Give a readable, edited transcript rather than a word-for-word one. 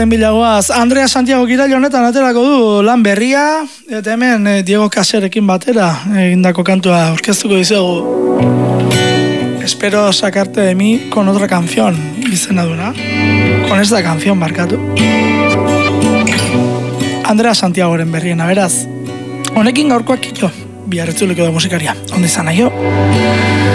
Bilagoaz, Andrea Santiago Kirail honetan aterako du lan berria, eta hemen Diego Caserekin batera egindako kantua aurkeztuko dizuegu. Espero sacarte de mí con otra canción, izena duna. Con esta canción, barkatu. Andrea Santiagoren berriena, beraz. Honekin gaurkoak jo, biarretzuliko da musikaria. Onde izan nahi jo?